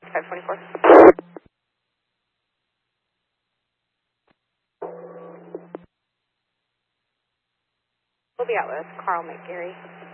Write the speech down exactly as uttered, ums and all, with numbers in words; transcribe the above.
five twenty-four. We'll be out with Carl McGarry.